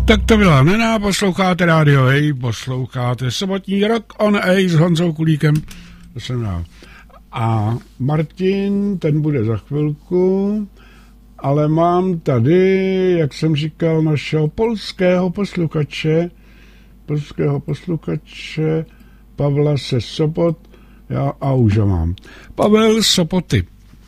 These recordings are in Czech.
Tak to byla Nena, posloucháte Radio Hej, posloucháte sobotní Rock on Air s Honzou Kulíkem, to jsem já. A Martin, ten bude za chvilku, ale mám tady, jak jsem říkal, našeho polského posluchače Pavla se Sopot, já už ho mám. Pavel Sopoty.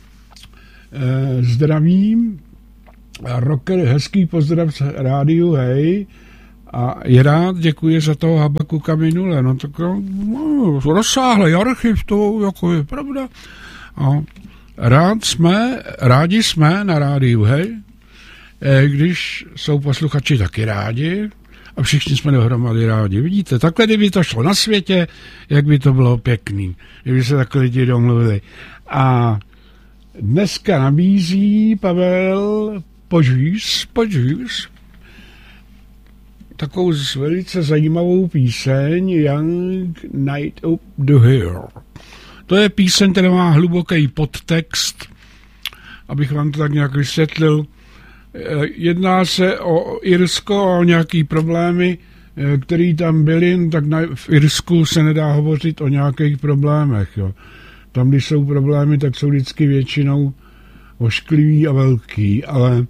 Zdravím, rocker, hezký pozdrav z Rádiu Hej a je rád, děkuji za toho Habakuka minule, no tak rozsáhlý archiv, to jako je pravda. A rádi jsme na Rádiu Hej, když jsou posluchači taky rádi a všichni jsme dohromady rádi. Vidíte, takhle kdyby to šlo na světě, jak by to bylo pěkný, kdyby se takhle lidi domluvili. A dneska nabízí Pavel Požís takovou velice zajímavou píseň Young Night Up the Hill. To je píseň, která má hluboký podtext, abych vám to tak nějak vysvětlil. Jedná se o Irsko a o nějaký problémy, které tam byly, tak v Irsku se nedá hovořit o nějakých problémech. Jo. Tam, když jsou problémy, tak jsou vždycky většinou ošklivý a velký, ale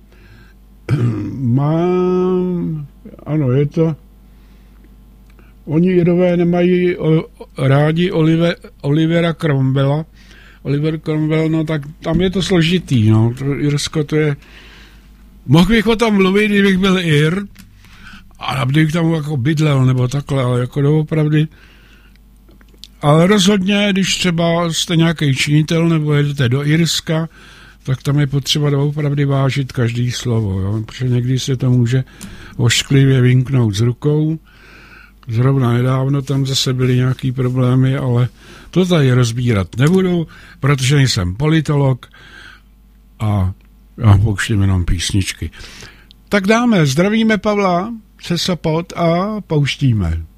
ano, je to, oni Irové nemají rádi Olivera Cromwella. Oliver Cromwell, no tak tam je to složitý, no, to Irsko to je, mohl bych o tom mluvit, kdybych byl Ir, a kdybych tam jako bydlel, nebo takhle, ale jako doopravdy. Ale rozhodně, když třeba jste nějaký činitel, nebo jedete do Irska, tak tam je potřeba doopravdy vážit každý slovo, jo? Protože někdy se to může ošklivě vynknout z rukou. Zrovna nedávno tam zase byly nějaký problémy, ale to tady rozbírat nebudu, protože nejsem politolog a já pouštím jenom písničky. Tak dáme, zdravíme Pavla se Sopot a pouštíme.